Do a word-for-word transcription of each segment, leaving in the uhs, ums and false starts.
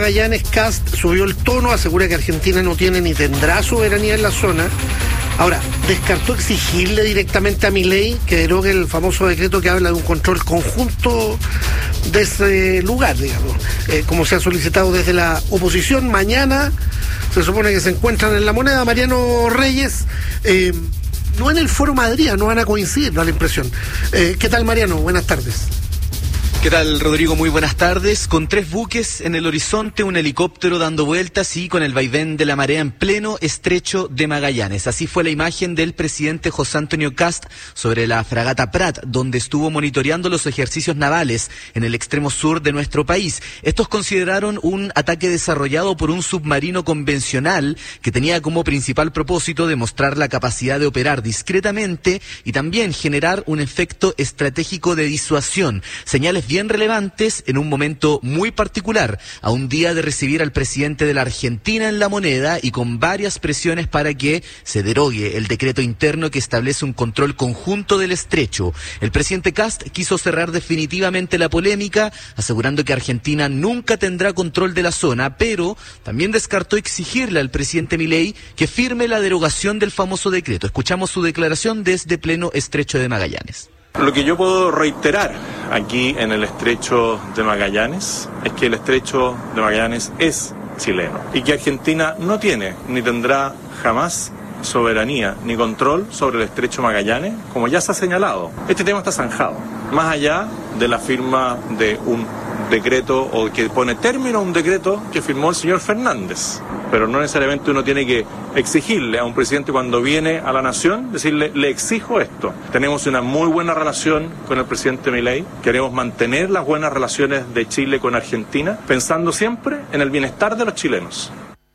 Magallanes, Kast subió el tono, asegura que Argentina no tiene ni tendrá soberanía en la zona. Ahora, descartó exigirle directamente a Milei que derogue el famoso decreto que habla de un control conjunto de ese lugar, digamos, eh, como se ha solicitado desde la oposición. Mañana se supone que se encuentran en La Moneda. Mariano Reyes, eh, no en el Foro Madrid, no van a coincidir, da la impresión. Eh, ¿Qué tal, Mariano? Buenas tardes. ¿Qué tal, Rodrigo? Muy buenas tardes. Con tres buques en el horizonte, un helicóptero dando vueltas y con el vaivén de la marea en pleno estrecho de Magallanes. Así fue la imagen del presidente José Antonio Kast sobre la fragata Prat, donde estuvo monitoreando los ejercicios navales en el extremo sur de nuestro país. Estos consideraron un ataque desarrollado por un submarino convencional que tenía como principal propósito demostrar la capacidad de operar discretamente y también generar un efecto estratégico de disuasión. Señales bien relevantes en un momento muy particular, a un día de recibir al presidente de la Argentina en La Moneda y con varias presiones para que se derogue el decreto interno que establece un control conjunto del estrecho. El presidente Kast quiso cerrar definitivamente la polémica, asegurando que Argentina nunca tendrá control de la zona, pero también descartó exigirle al presidente Milei que firme la derogación del famoso decreto. Escuchamos su declaración desde pleno estrecho de Magallanes. Lo que yo puedo reiterar aquí en el estrecho de Magallanes es que el estrecho de Magallanes es chileno y que Argentina no tiene ni tendrá jamás soberanía ni control sobre el estrecho Magallanes, como ya se ha señalado. Este tema está zanjado, más allá de la firma de un decreto o que pone término a un decreto que firmó el señor Fernández. Pero no necesariamente uno tiene que exigirle a un presidente cuando viene a la nación, decirle, le exijo esto. Tenemos una muy buena relación con el presidente Milei, queremos mantener las buenas relaciones de Chile con Argentina, pensando siempre en el bienestar de los chilenos.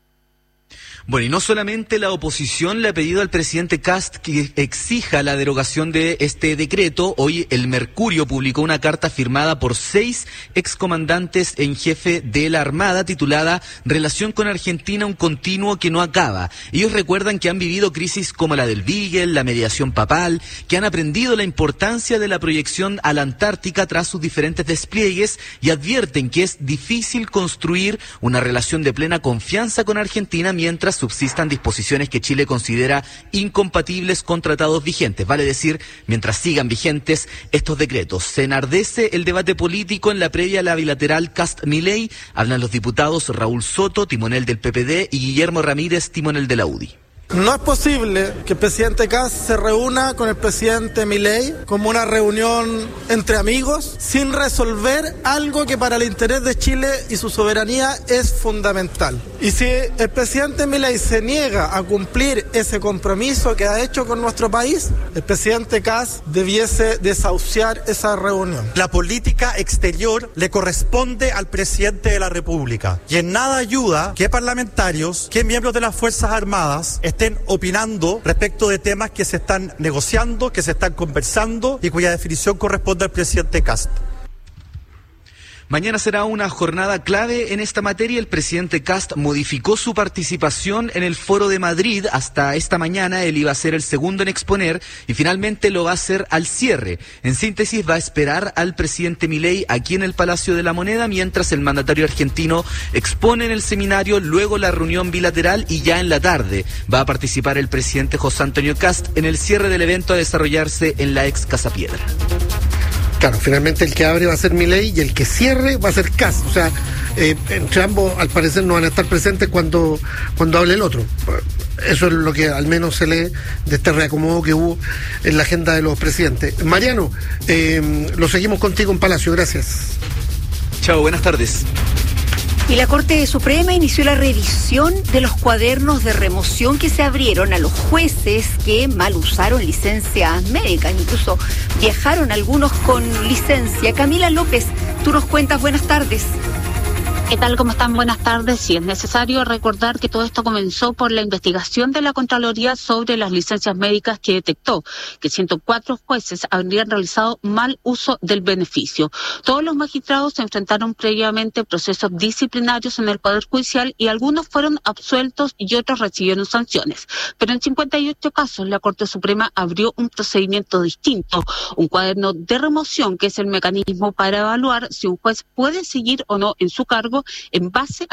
Bueno, y no solamente la oposición le ha pedido al presidente Kast que exija la derogación de este decreto. Hoy el Mercurio publicó una carta firmada por seis excomandantes en jefe de la Armada titulada Relación con Argentina, un continuo que no acaba. Ellos recuerdan que han vivido crisis como la del Beagle, la mediación papal, que han aprendido la importancia de la proyección a la Antártica tras sus diferentes despliegues y advierten que es difícil construir una relación de plena confianza con Argentina mientras subsistan disposiciones que Chile considera incompatibles con tratados vigentes, vale decir, mientras sigan vigentes estos decretos. Se enardece el debate político en la previa a la bilateral Kast-Milei. Hablan los diputados Raúl Soto, timonel del P P D, y Guillermo Ramírez, timonel de la U D I. No es posible que el presidente Kast se reúna con el presidente Milei como una reunión entre amigos sin resolver algo que para el interés de Chile y su soberanía es fundamental. Y si el presidente Milei se niega a cumplir ese compromiso que ha hecho con nuestro país, el presidente Kast debiese desahuciar esa reunión. La política exterior le corresponde al presidente de la República y en nada ayuda que parlamentarios, que miembros de las Fuerzas Armadas estén opinando respecto de temas que se están negociando, que se están conversando y cuya definición corresponde al presidente Kast. Mañana será una jornada clave en esta materia. El presidente Kast modificó su participación en el Foro de Madrid. Hasta esta mañana él iba a ser el segundo en exponer y finalmente lo va a hacer al cierre. En síntesis, va a esperar al presidente Milei aquí en el Palacio de la Moneda mientras el mandatario argentino expone en el seminario, luego la reunión bilateral y ya en la tarde va a participar el presidente José Antonio Kast en el cierre del evento a desarrollarse en la ex Casa Piedra. Claro, finalmente el que abre va a ser Milei y el que cierre va a ser Kast. O sea, eh, entre ambos al parecer no van a estar presentes cuando, cuando hable el otro. Eso es lo que al menos se lee de este reacomodo que hubo en la agenda de los presidentes. Mariano, eh, lo seguimos contigo en Palacio, gracias. Chao, buenas tardes. Y la Corte Suprema inició la revisión de los cuadernos de remoción que se abrieron a los jueces que mal usaron licencias médicas, incluso viajaron algunos con licencia. Camila López, tú nos cuentas, buenas tardes. ¿Qué tal? ¿Cómo están? Buenas tardes. Sí, es necesario recordar que todo esto comenzó por la investigación de la Contraloría sobre las licencias médicas que detectó que ciento cuatro jueces habrían realizado mal uso del beneficio. Todos los magistrados se enfrentaron previamente procesos disciplinarios en el Poder Judicial y algunos fueron absueltos y otros recibieron sanciones. Pero en cincuenta y ocho casos la Corte Suprema abrió un procedimiento distinto, un cuaderno de remoción que es el mecanismo para evaluar si un juez puede seguir o no en su cargo en base